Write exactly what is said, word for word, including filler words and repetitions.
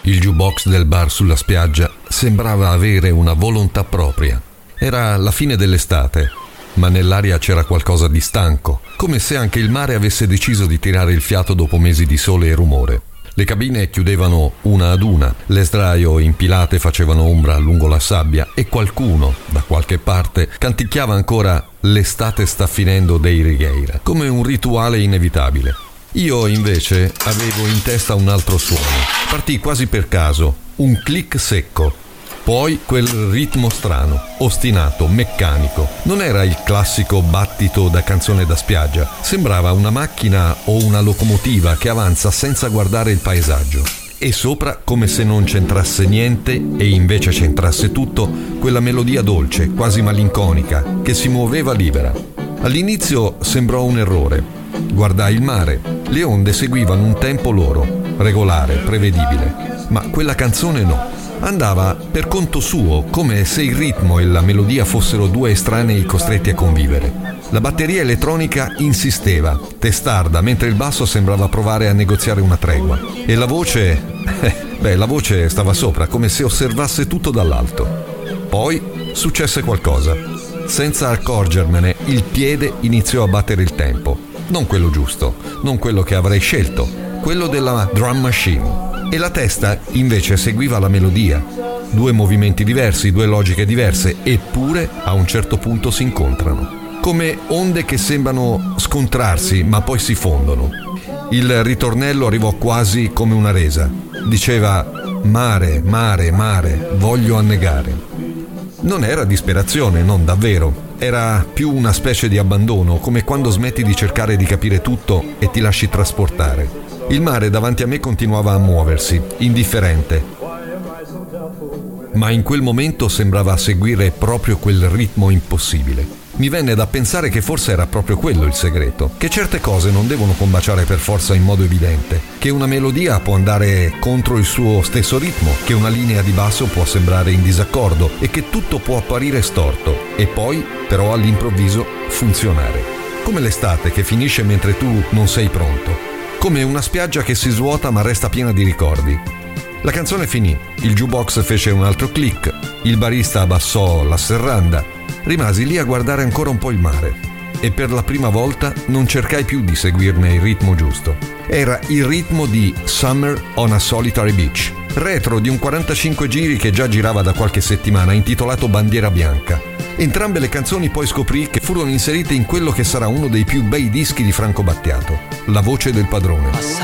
Il jukebox del bar sulla spiaggia sembrava avere una volontà propria. Era la fine dell'estate, ma nell'aria c'era qualcosa di stanco, come se anche il mare avesse deciso di tirare il fiato dopo mesi di sole e rumore. Le cabine chiudevano una ad una, le sdraio impilate facevano ombra lungo la sabbia e qualcuno, da qualche parte, canticchiava ancora "L'estate sta finendo" dei Righeira, come un rituale inevitabile. Io invece avevo in testa un altro suono. Partì quasi per caso, un click secco. Poi quel ritmo strano, ostinato, meccanico. Non era il classico battito da canzone da spiaggia. Sembrava una macchina o una locomotiva che avanza senza guardare il paesaggio. E sopra, come se non c'entrasse niente e invece c'entrasse tutto, quella melodia dolce, quasi malinconica, che si muoveva libera. All'inizio sembrò un errore. Guardai il mare. Le onde seguivano un tempo loro, regolare, prevedibile. Ma quella canzone no. Andava per conto suo, come se il ritmo e la melodia fossero due estranei costretti a convivere. La batteria elettronica insisteva, testarda, mentre il basso sembrava provare a negoziare una tregua. E la voce... Eh, beh, la voce stava sopra, come se osservasse tutto dall'alto. Poi successe qualcosa. Senza accorgermene, il piede iniziò a battere il tempo. Non quello giusto, non quello che avrei scelto, quello della drum machine. E la testa invece seguiva la melodia. Due movimenti diversi, due logiche diverse, eppure a un certo punto si incontrano. Come onde che sembrano scontrarsi, ma poi si fondono. Il ritornello arrivò quasi come una resa. Diceva: mare, mare, mare, voglio annegare. Non era disperazione, non davvero. Era più una specie di abbandono, come quando smetti di cercare di capire tutto e ti lasci trasportare. Il mare davanti a me continuava a muoversi, indifferente. Ma in quel momento sembrava seguire proprio quel ritmo impossibile. Mi venne da pensare che forse era proprio quello il segreto, che certe cose non devono combaciare per forza in modo evidente, che una melodia può andare contro il suo stesso ritmo, che una linea di basso può sembrare in disaccordo e che tutto può apparire storto e poi, però, all'improvviso funzionare. Come l'estate che finisce mentre tu non sei pronto, come una spiaggia che si svuota ma resta piena di ricordi. La canzone finì, il jukebox fece un altro click, il barista abbassò la serranda. Rimasi lì a guardare ancora un po' il mare e per la prima volta non cercai più di seguirne il ritmo giusto. Era il ritmo di Summer on a Solitary Beach, retro di un quarantacinque giri che già girava da qualche settimana, intitolato Bandiera Bianca. Entrambe le canzoni poi scoprì che furono inserite in quello che sarà uno dei più bei dischi di Franco Battiato, La voce del padrone.